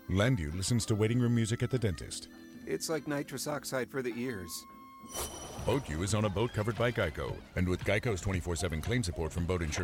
Landu listens to waiting room music at the dentist. It's like nitrous oxide for the ears. BoatU is on a boat covered by Geico. And with Geico's 24/7 claim support from boat insurance